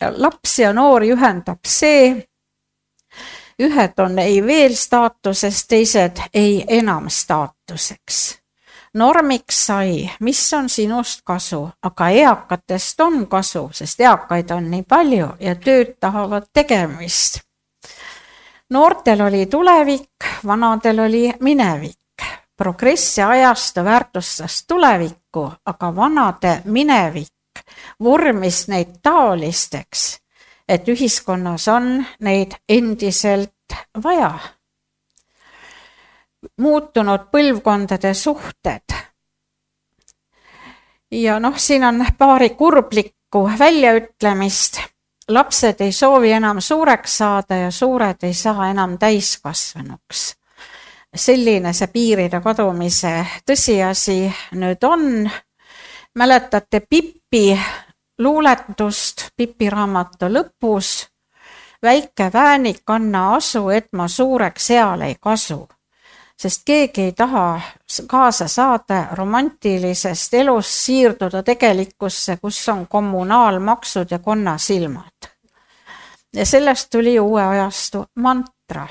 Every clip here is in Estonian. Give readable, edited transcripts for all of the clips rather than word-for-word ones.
lapsi ja noori ühendab see, ühed on ei veel staatuses, teised ei enam staatuseks. Normiks sai, mis on sinust kasu, aga eakatest on kasu, sest eakaid on nii palju ja tööd tahavad tegemist. Noortel oli tulevik, vanadel oli minevik. Progressi ajastu väärtustas tulevikku, aga vanade minevik vormis neid taolisteks, et ühiskonnas on neid endiselt vaja. Muutunud põlvkondade suhted. Ja siin on paari kurblikku väljaütlemist. Lapsed ei soovi enam suureks saada ja suured ei saa enam täiskasvanuks. Selline see piiride kadumise tõsiasi nüüd on. Mäletate Pipi luuletust Pipi raamatu lõpus? Väike väänik, anna asu, et ma suureks eal ei kasu. Sest keegi ei taha kaasa saada romantilisest elust siirduda tegelikkusse, kus on kommunaalmaksud ja konnasilmad. Ja sellest tuli uue ajastu mantra.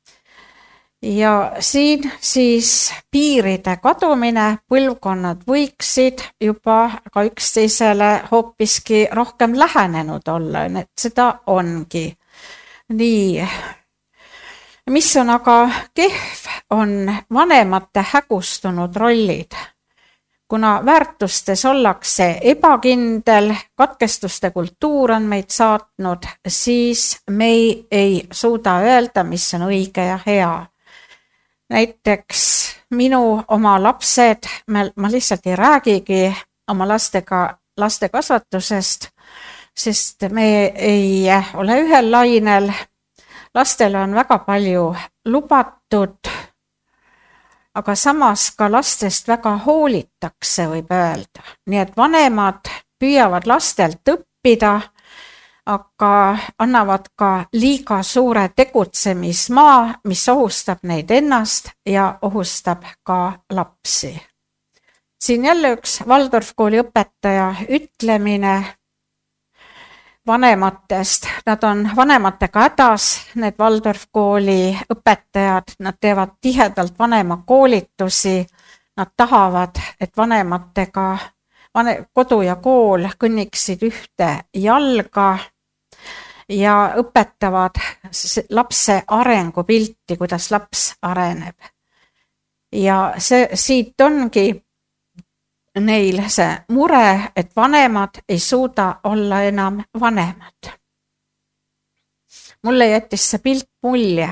Ja siin siis piiride kadumine, põlvkonnad võiksid juba ka üksteisele hoopiski rohkem lähenenud olla, et seda ongi nii. Mis on aga kehv, on vanemate hägustunud rollid. Kuna väärtustes ollakse ebakindel, katkestuste kultuur on meid saatnud, siis me ei suuda öelda, mis on õige ja hea. Näiteks minu oma lapsed, ma lihtsalt ei räägigi oma laste kasvatusest, sest me ei ole ühel lainel. Lastel on väga palju lubatud, aga samas ka lastest väga hoolitakse, võib öelda. Nii et vanemad püüavad lastelt õppida, aga annavad ka liiga suure tegutsemismaa, mis ohustab neid ennast ja ohustab ka lapsi. Siin jälle üks Waldorf kooli õpetaja ütlemine vanematest. Nad on vanematega hädas, need Waldorf kooli õpetajad, nad teevad tihedalt vanemakoolitusi, nad tahavad, et vanematega kodu ja kool kõnniksid ühte jalga ja õpetavad lapse arengupilti, kuidas laps areneb. Ja siit ongi neil see mure, et vanemad ei suuda olla enam vanemad. Mulle jättis see pilt mulje,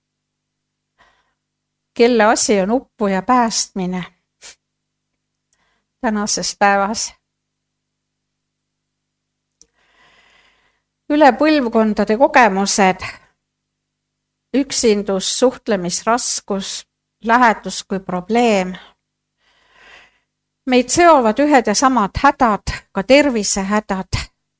kelle asi on uppu ja päästmine tänases päevas. Üle põlvkondade kogemused, üksindus, suhtlemisraskus, lähedus kui probleem. Meid seovad ühed ja samad hädad, ka tervisehädad.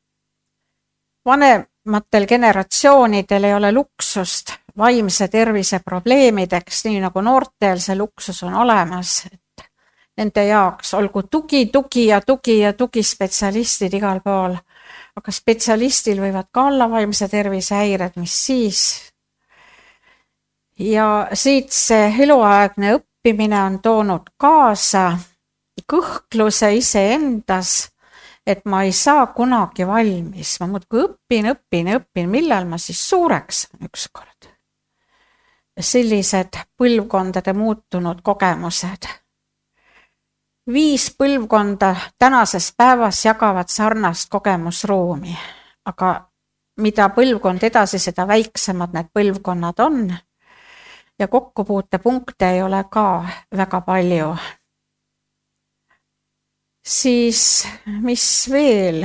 Vanematel generatsioonidel ei ole luksust vaimse tervise probleemideks, nii nagu noortel see luksus on olemas. Et nende jaoks olgu tugi spetsialistid igal pool, aga spetsialistil võivad ka olla vaimse tervise häired, mis siis. Ja siit see eluaegne õppimine on toonud kaasa kõhkluse iseendas, et ma ei saa kunagi valmis. Ma muudkui õpin, millal ma siis suureks on ükskord. Sellised põlvkondade muutunud kogemused. 5 põlvkonda tänases päevas jagavad sarnast kogemusruumi, aga mida põlvkond edasi, seda väiksemad need põlvkonnad on ja kokkupuutepunkte ei ole ka väga palju. Siis mis veel?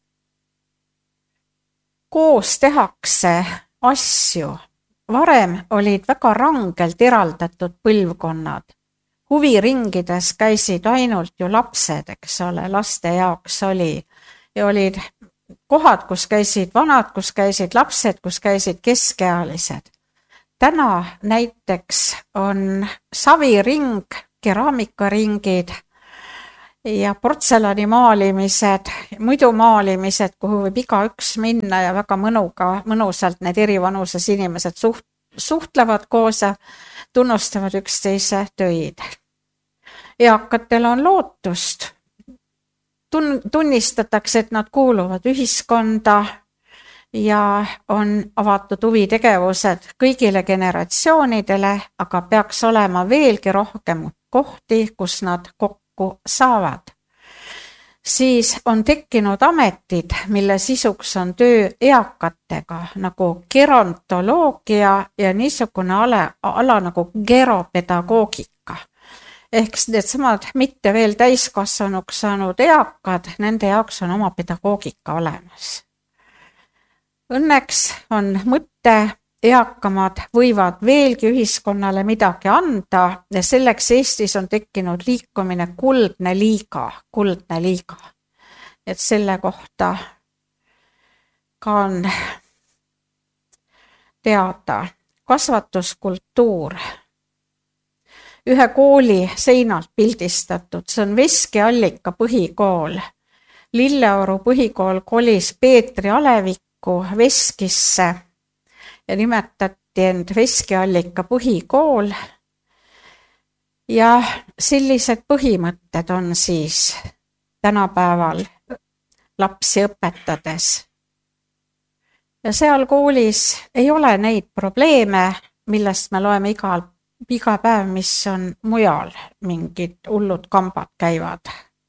Koos tehakse asju. Varem olid väga rangelt eraldatud põlvkonnad. Huviringides käisid ainult ju lapsed, eks ole, laste jaoks oli. Ja olid kohad, kus käisid vanad, kus käisid lapsed, kus käisid keskealised. Täna näiteks on saviring, keraamikaringid ja portselani maalimised, muidu maalimised, kuhu võib igaüks minna ja väga mõnusalt need eri vanuses inimesed suhtlevad koos ja tunnustavad üksteise töid. Eakatel on lootust. Tunnistatakse, et nad kuuluvad ühiskonda ja on avatud huvitegevused kõigile generatsioonidele, aga peaks olema veelgi rohkem kohti, kus nad kokku saavad. Siis on tekkinud ametid, mille sisuks on töö eakatega, nagu gerontoloogia ja niisugune ala nagu geropedagoogika. Ehk needsamad mitte veel täiskasvanuks saanud eakad, nende jaoks on oma pedagoogika olemas. Õnneks on mõte, eakamad võivad veelgi ühiskonnale midagi anda ja selleks Eestis on tekkinud liikumine Kuldne Liiga. Et selle kohta ka on teada. Kasvatuskultuur. Ühe kooli seinalt pildistatud, see on Veskiallika põhikool. Lilleoru põhikool kolis Peetri alevikku Veskisse ja nimetati end Veskiallika põhikool. Ja sellised põhimõtted on siis tänapäeval lapsi õpetades. Ja seal koolis ei ole neid probleeme, millest me loeme iga päev, mis on mujal, mingid hullud kambad käivad.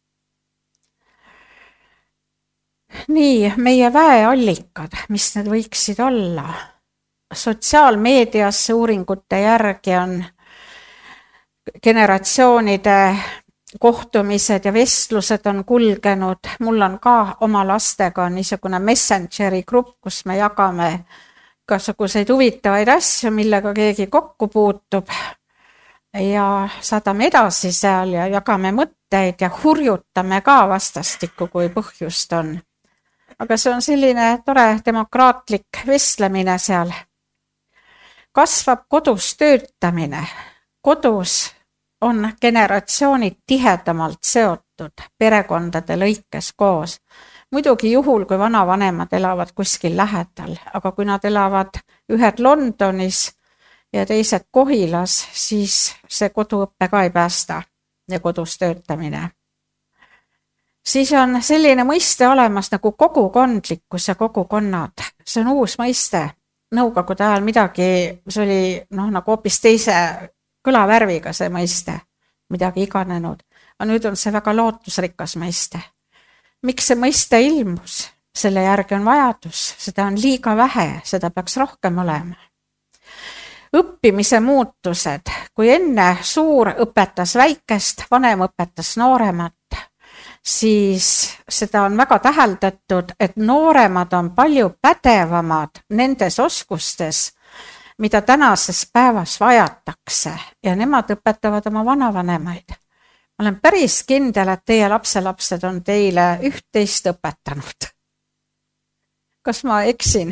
Nii, meie väeallikad, mis need võiksid olla? Sotsiaalmeedias uuringute järgi on generatsioonide kohtumised ja vestlused on kulgenud. Mul on ka oma lastega niisugune Messengeri grupp, kus me jagame igasuguseid huvitavaid asju, millega keegi kokku puutub ja saadame edasi seal ja jagame mõtteid ja hurjutame ka vastastikku, kui põhjust on. Aga see on selline tore demokraatlik vestlemine seal. Kasvab kodus töötamine. Kodus on generatsioonid tihedamalt seotud perekondade lõikes koos. Muidugi juhul, kui vanavanemad elavad kuskil lähedal, aga kui nad elavad ühed Londonis ja teised Kohilas, siis see koduõppe ka ei päästa ja kodus töötamine. Siis on selline mõiste olemas nagu kogukondlikkus ja kogukonnad. See on uus mõiste. Nõukogude ajal midagi, see oli nagu hoopis teise kõlavärviga see mõiste, midagi iganenud. Aga nüüd on see väga lootusrikas mõiste. Miks see mõiste ilmus? Selle järgi on vajadus, seda on liiga vähe, seda peaks rohkem olema. Õppimise muutused. Kui enne suur õpetas väikest, vanem õpetas nooremat, siis seda on väga täheldatud, et nooremad on palju pädevamad nendes oskustes, mida tänases päevas vajatakse ja nemad õpetavad oma vanavanemaid. Ma olen päris kindel, et teie lapselapsed on teile üht-teist õpetanud. Kas ma eksin?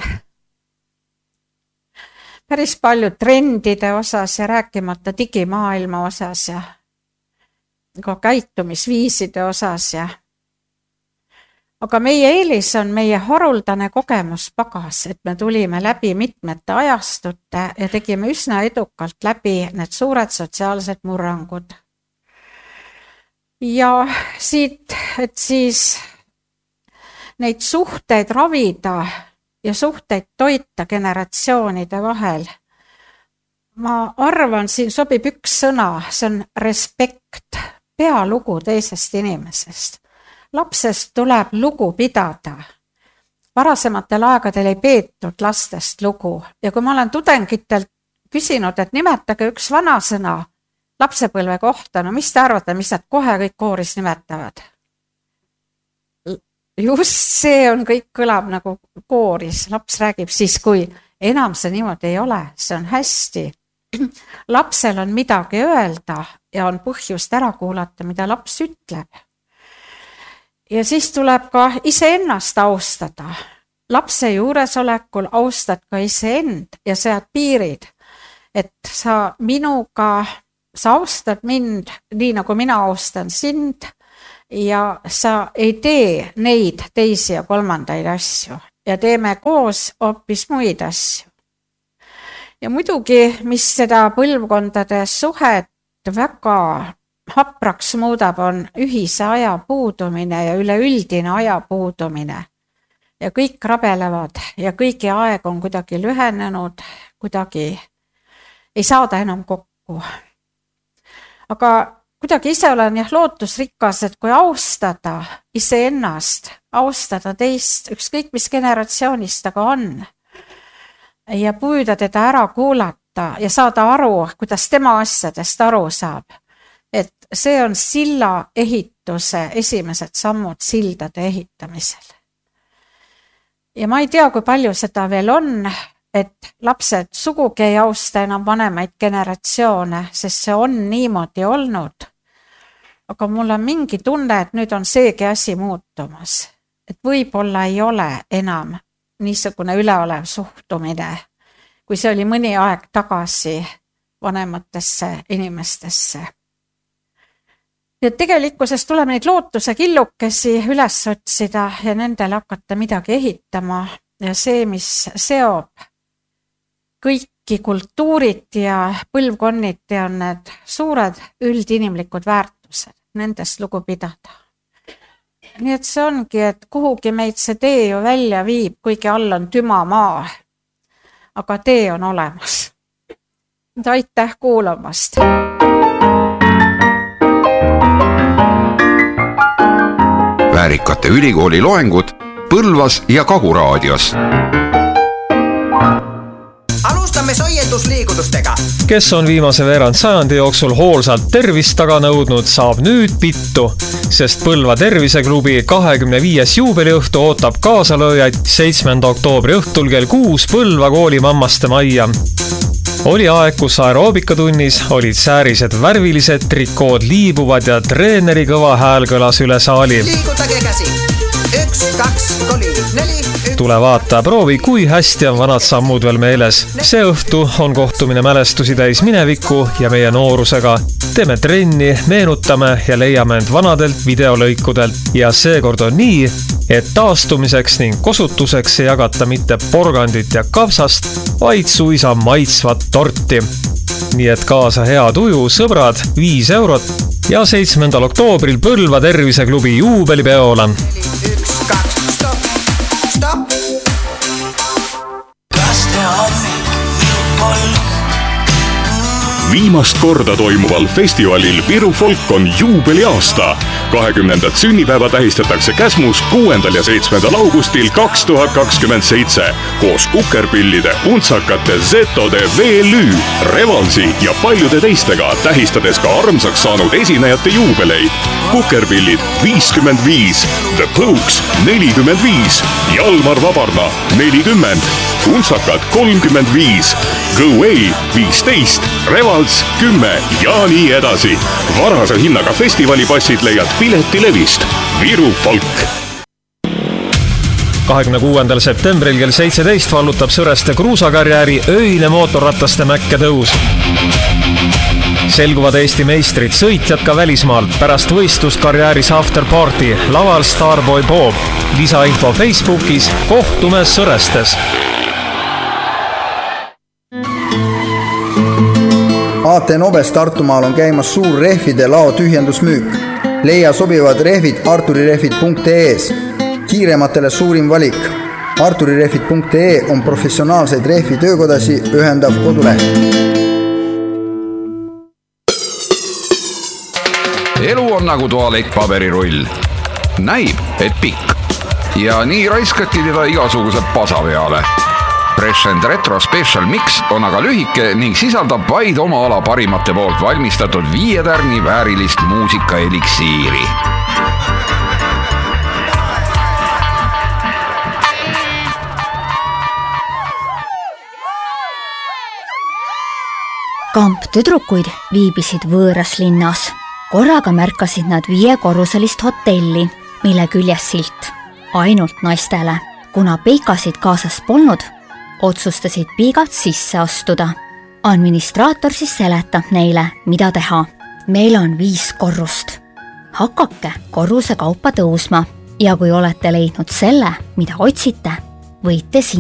Päris palju trendide osas ja rääkimata digimaailma osas ja ka käitumisviiside osas ja. Aga meie eelis on meie haruldane kogemuspagas, et me tulime läbi mitmete ajastute ja tegime üsna edukalt läbi need suured sotsiaalsed murrangud. Ja siit, et siis neid suhteid ravida ja suhteid toita generatsioonide vahel. Ma arvan, siin sobib üks sõna, see on respekt, pealugu teisest inimesest. Lapsest tuleb lugu pidada. Varasematel aegadel ei peetud lastest lugu ja kui ma olen tudengitelt küsinud, et nimetage üks vanasõna lapsepõlve kohta, no mis te arvate, mis nad kohe kõik kooris nimetavad? Just see on kõik kõlab nagu kooris, laps räägib siis, kui enam see niimoodi ei ole, see on hästi. Lapsel on midagi öelda ja on põhjust ära kuulata, mida laps ütleb. Ja siis tuleb ka iseennast austada. Lapse juuresolekul austad ka iseend ja sead piirid, et sa austad mind nii, nagu mina austan sind ja sa ei tee neid teisi ja kolmandaid asju ja teeme koos hoopis muid asju. Ja muidugi, mis seda põlvkondade suhet väga hapraks muudab, on ühise aja puudumine ja üleüldine aja puudumine. Ja kõik rabelevad ja kõigi aeg on kuidagi lühenenud, kuidagi ei saada enam kokku. Aga kuidagi ise olen lootusrikas, et kui austada iseennast, austada teist, ükskõik mis generatsioonist aga on, ja püüda teda ära kuulata ja saada aru, kuidas tema asjadest aru saab, et see on silla ehituse esimesed sammud sildade ehitamisel. Ja ma ei tea, kui palju seda veel on, et lapsed sugugi ei austa enam vanemaid generatsioone, sest see on niimoodi olnud. Aga mul on mingi tunne, et nüüd on seegi asi muutumas. Et võib-olla ei ole enam niisugune üleolev suhtumine, kui see oli mõni aeg tagasi vanematesse inimestesse. Ja tegelikkuses tuleb neid lootuse killukesi üles otsida ja nendele hakata midagi ehitama. Ja see, mis seob kõiki kultuurid ja põlvkonniti, on need suured üldinimlikud väärtused, nendest lugu pidada. Nii et see ongi, et kuhugi meid see tee ju välja viib, kuigi all on tüma maa. Aga tee on olemas. Aitäh kuulamast! Väärikate ülikooli loengud Põlvas ja Kaguraadios. Alustame soiendusliigutustega. Kes on viimase veerand sajandi jooksul hoolsalt tervist taga nõudnud, saab nüüd pittu, sest Põlva terviseklubi 25. juubeliõhtu ootab kaasalööjaid 7. oktoobri õhtul kell 6 Põlva kooli mammaste majja. Oli aeg, kus aeroobikatunnis olid säärised värvilised, trikood liibuvad ja treeneri kõva hääl kõlas üle saali. Liigutage käsi. 1, 2, 3, 4. Tule vaata, proovi, kui hästi on vanad sammud veel meeles. See õhtu on kohtumine mälestusi täis minevikku ja meie noorusega. Teeme trenni, meenutame ja leiame end vanadelt videolõikudelt. Ja seekord on nii, et taastumiseks ning kosutuseks ei jagata mitte porgandit ja kapsast, vaid suisa maitsvat torti. Nii et kaasa hea tuju, sõbrad, 5 eurot ja 7. oktoobril Põlva terviseklubi juubelipeola. 1, 2, stop, stop. Viimast korda toimuval festivalil Viru Folk on juubeliaasta. 20. sünnipäeva tähistatakse Käsmus 6. ja 7. augustil 2027 koos Kukerpillide, Untsakate, Zetode, VLÜ, Revalsi ja paljude teistega, tähistades ka armsaks saanud esinejate juubeleid. Kukerpillid 55, The Pokes 45, Jalmar Vabarna 40, Untsakad 35, Go Away 15, Revals 10 ja nii edasi. Varase hinnaga festivalipassid leiad Piletilevist. Viru Folk. 26. septembril kell 17 vallutab Sõreste kruusakarjääri öine mootorrataste mäkke tõus. Selguvad Eesti meistrid, sõitjad ka välismaalt, pärast võistlust karjääris afterparty, laval Starboy Bob. Lisainfo Facebookis, kohtume Sõrestes. AT Nobes Tartumaal on käimas suur rehvide lao tühjendusmüük. Leia sobivad rehvid arturirehvid.ee-s. Kiirematele suurim valik. arturirehvid.ee on professionaalseid rehvi töökodasi ühendav koduleht. Elu on nagu tualettpaberirull. Näib, et pikk. Ja nii raiskati teda igasuguse pasa peale. Fresh and Retro Special Mix on aga lühike ning sisaldab vaid oma ala parimate poolt valmistatud 5 tärni väärilist muusika eliksiiri. Kamp tüdrukuid viibisid võõras linnas. Korraga märkasid nad 5-korruselist hotelli, mille küljes silt ainult naistele. Kuna piikasid kaasas polnud, otsustasid piigad sisse astuda. Administraator siis seletab neile, mida teha. Meil on 5 korrust. hakake korruse kaupa tõusma ja kui olete leidnud selle, mida otsite, võite siin